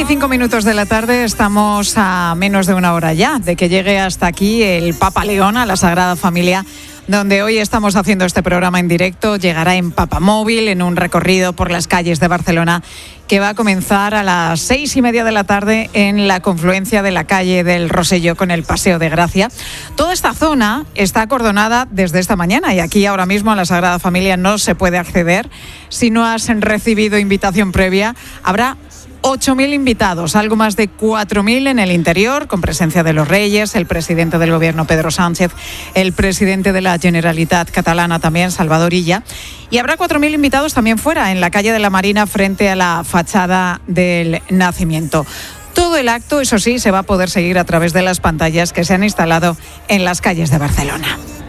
2:05 de la tarde, estamos a menos de una hora ya de que llegue hasta aquí el Papa León a la Sagrada Familia, donde hoy estamos haciendo este programa en directo. Llegará en Papamóvil, en un recorrido por las calles de Barcelona que va a comenzar a las 6:30 de la tarde en la confluencia de la calle del Rosselló con el Paseo de Gracia. Toda esta zona está acordonada desde esta mañana y aquí ahora mismo a la Sagrada Familia no se puede acceder. Si no has recibido invitación previa, habrá 8.000 invitados, algo más de 4.000 en el interior, con presencia de los Reyes, el presidente del Gobierno, Pedro Sánchez, el presidente de la Generalitat catalana también, Salvador Illa, y habrá 4.000 invitados también fuera, en la calle de la Marina, frente a la fachada del Nacimiento. Todo el acto, eso sí, se va a poder seguir a través de las pantallas que se han instalado en las calles de Barcelona.